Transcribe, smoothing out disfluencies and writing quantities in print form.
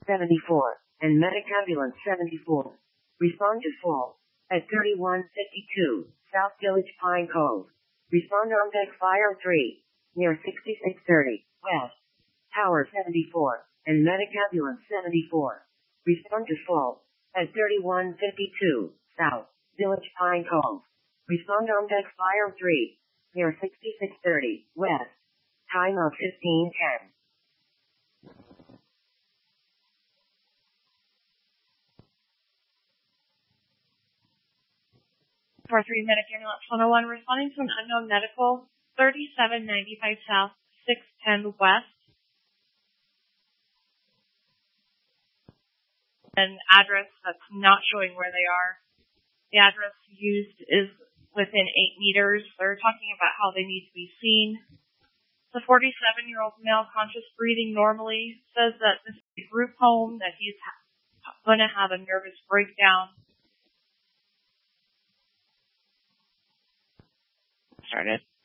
74 and Medic Ambulance 74. Respond to fall at 3152 South Village Pine Cove. Respond on deck Fire 3 near 6630 West Tower 74 and Medic Ambulance 74. Respond to fall at 3152 South Village Pine Cove. Respond on deck Fire 3 near 6630 West. Time of 1510. For 3 Medic Ambulance 101, responding to an unknown medical, 3795 South, 610 West. An address that's not showing where they are. The address used is within 8 meters. They're talking about how they need to be seen. The 47-year-old male, conscious, breathing normally, says that this is a group home, that he's going to have a nervous breakdown. Started.